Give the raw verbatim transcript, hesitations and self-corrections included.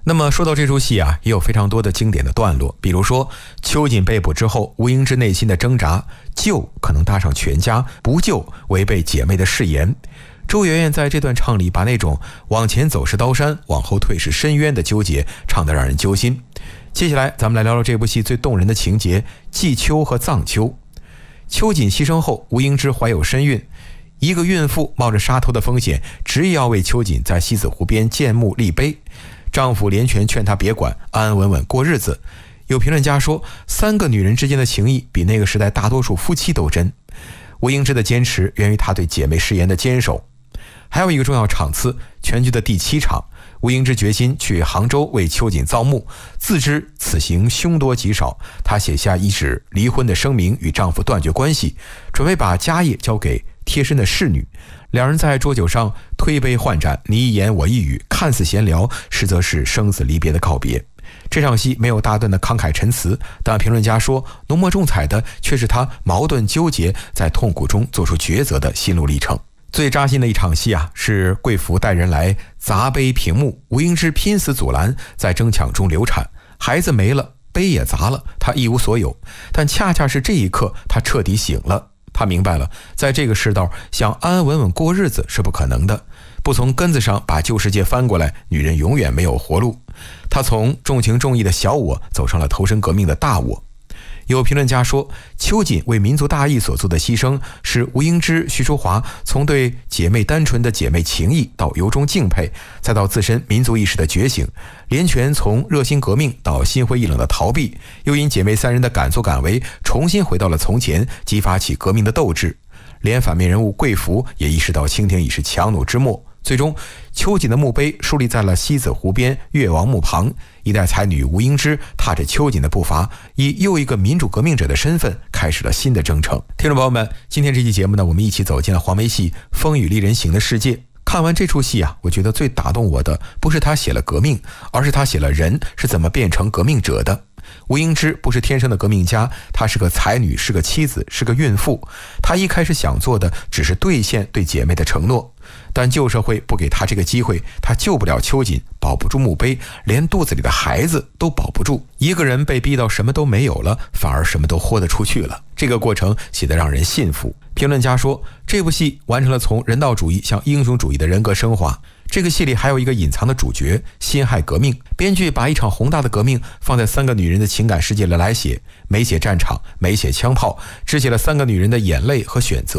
那么说到这出戏啊，也有非常多的经典的段落，比如说秋瑾被捕之后，吴英之内心的挣扎，救可能搭上全家，不救违背姐妹的誓言。周媛媛在这段唱里把那种往前走是刀山，往后退是深渊的纠结唱得让人揪心。接下来咱们来聊聊这部戏最动人的情节，祭秋和葬秋。秋瑾牺牲后，吴英之怀有身孕，一个孕妇冒着杀头的风险，执意要为秋瑾在西子湖边建墓立碑。丈夫连泉劝她别管，安安稳稳过日子。有评论家说，三个女人之间的情谊比那个时代大多数夫妻都真。吴英之的坚持源于她对姐妹誓言的坚守。还有一个重要场次，全剧的第七场，吴英之决心去杭州为秋瑾造墓，自知此行凶多吉少，她写下一纸离婚的声明，与丈夫断绝关系，准备把家业交给贴身的侍女。两人在桌酒上推杯换盏，你一言我一语，看似闲聊，实则是生死离别的告别。这场戏没有大段的慷慨陈词，但评论家说，浓墨重彩的却是他矛盾纠结，在痛苦中做出抉择的心路历程。最扎心的一场戏啊，是贵妇带人来砸碑平墓，吴英之拼死阻拦，在争抢中流产，孩子没了，碑也砸了，他一无所有。但恰恰是这一刻，他彻底醒了。他明白了，在这个世道，想安安稳稳过日子是不可能的。不从根子上把旧世界翻过来，女人永远没有活路。她从重情重义的小我，走上了投身革命的大我。有评论家说，秋瑾为民族大义所做的牺牲，是吴英之、徐淑华从对姐妹单纯的姐妹情谊到由衷敬佩，再到自身民族意识的觉醒。连泉从热心革命到心灰意冷的逃避，又因姐妹三人的敢作敢为，重新回到了从前，激发起革命的斗志。连反面人物贵福也意识到清廷已是强弩之末。最终，秋瑾的墓碑树立在了西子湖边岳王墓旁，一代才女吴英之踏着秋瑾的步伐，以又一个民主革命者的身份开始了新的征程。听众朋友们，今天这期节目呢，我们一起走进了黄梅戏《风雨丽人行》的世界。看完这出戏啊，我觉得最打动我的不是他写了革命，而是他写了人是怎么变成革命者的。吴英之不是天生的革命家，她是个才女，是个妻子，是个孕妇。她一开始想做的只是兑现对姐妹的承诺，但旧社会不给她这个机会，她救不了秋瑾，保不住墓碑，连肚子里的孩子都保不住。一个人被逼到什么都没有了，反而什么都豁得出去了。这个过程写得让人信服。评论家说，这部戏完成了从人道主义向英雄主义的人格升华。这个戏里还有一个隐藏的主角，辛亥革命。编剧把一场宏大的革命放在三个女人的情感世界里来写，没写战场，没写枪炮，只写了三个女人的眼泪和选择。